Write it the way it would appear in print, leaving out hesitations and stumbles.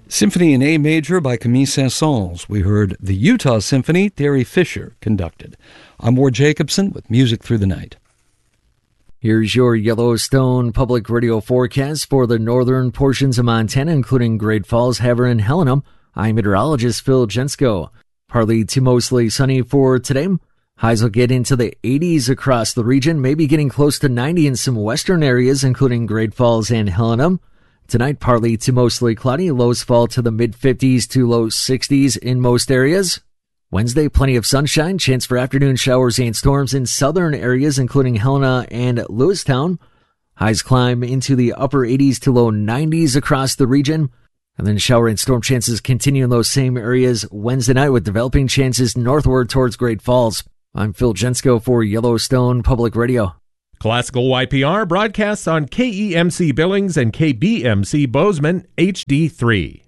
Symphony in A Major by Camille Saint-Saëns. We heard the Utah Symphony, Terry Fisher conducted. I'm Ward Jacobson with Music Through the Night. Here's your Yellowstone Public Radio forecast for the northern portions of Montana, including Great Falls, Havre, and Helena. I'm meteorologist Phil Jensko. Partly to mostly sunny for today. Highs will get into the 80s across the region, maybe getting close to 90 in some western areas, including Great Falls and Helena. Tonight, partly to mostly cloudy. Lows fall to the mid-50s to low 60s in most areas. Wednesday, plenty of sunshine. Chance for afternoon showers and storms in southern areas, including Helena and Lewistown. Highs climb into the upper 80s to low 90s across the region. And then shower and storm chances continue in those same areas Wednesday night with developing chances northward towards Great Falls. I'm Phil Jensko for Yellowstone Public Radio. Classical YPR broadcasts on KEMC Billings and KBMC Bozeman HD3.